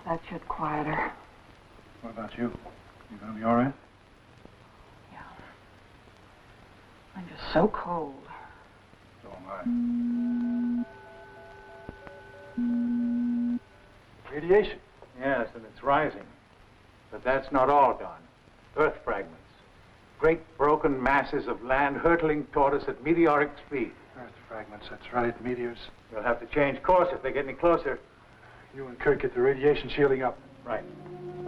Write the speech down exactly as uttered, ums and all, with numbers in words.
that shit quieter. What about you? You gonna be all right? Yeah. I'm just so cold. So am I. Radiation. Yes, and it's rising. But that's not all, Don. Earth fragments. Great broken masses of land hurtling toward us at meteoric speed. Earth fragments, that's right. Meteors. We'll have to change course if they get any closer. You and Kurt get the radiation shielding up. Right.